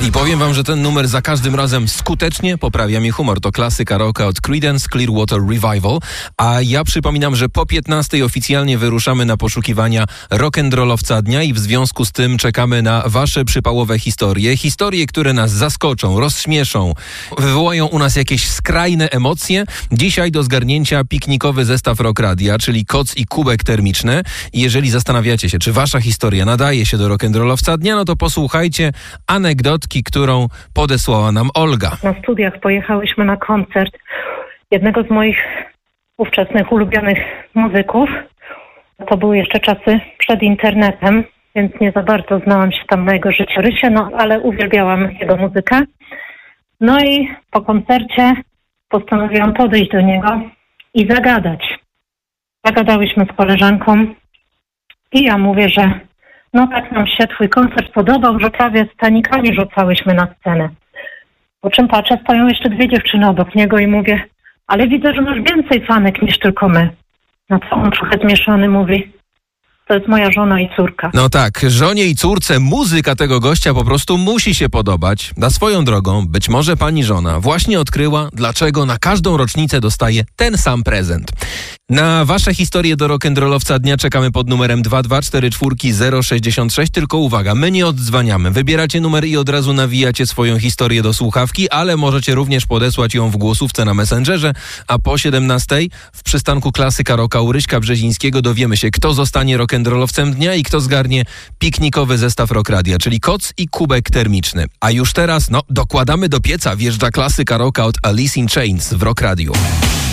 I powiem wam, że ten numer za każdym razem skutecznie poprawia mi humor. To klasyka rocka od Creedence Clearwater Revival. A ja przypominam, że po 15 oficjalnie wyruszamy na poszukiwania rock'n'rollowca dnia i w związku z tym czekamy na wasze przypałowe historie. Historie, które nas zaskoczą, rozśmieszą, wywołają u nas jakieś skrajne emocje. Dzisiaj do zgarnięcia piknikowy zestaw Rock Radia, czyli koc i kubek termiczny. I jeżeli zastanawiacie się, czy wasza historia nadaje się do rock'n'rollowca dnia, no to posłuchajcie anegdotki, którą podesłała nam Olga. Na studiach pojechałyśmy na koncert jednego z moich ówczesnych ulubionych muzyków. To były jeszcze czasy przed internetem, więc nie za bardzo znałam się tam na jego życiorysie, ale uwielbiałam jego muzykę. No i po koncercie postanowiłam podejść do niego i zagadać. Zagadałyśmy z koleżanką i ja mówię, że tak nam się twój koncert podobał, że prawie stanikami rzucałyśmy na scenę. Po czym patrzę, stoją jeszcze dwie dziewczyny obok niego i mówię, ale widzę, że masz więcej fanek niż tylko my. No co on trochę zmieszany mówi, to jest moja żona i córka. No tak, żonie i córce muzyka tego gościa po prostu musi się podobać. Na swoją drogą, być może pani żona właśnie odkryła, dlaczego na każdą rocznicę dostaje ten sam prezent. Na wasze historie do rock'n'rollowca dnia czekamy pod numerem 2244066, tylko uwaga, my nie oddzwaniamy. Wybieracie numer i od razu nawijacie swoją historię do słuchawki, ale możecie również podesłać ją w głosówce na Messengerze, a po 17 w przystanku klasyka rocka u Ryśka Brzezińskiego dowiemy się, kto zostanie rock'n'rollowcem dnia i kto zgarnie piknikowy zestaw Rock Radia, czyli koc i kubek termiczny. A już teraz, dokładamy do pieca, wjeżdża klasyka rocka od Alice in Chains w Rock Radio.